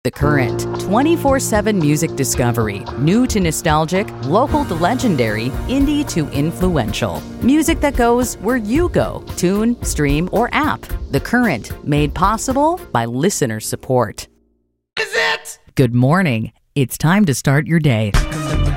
The Current, 24/7 music discovery, new to nostalgic, local to legendary, indie to influential. Music that goes where you go, tune, stream, or app. The Current, made possible by listener support. Is it? Good morning. It's time to start your day.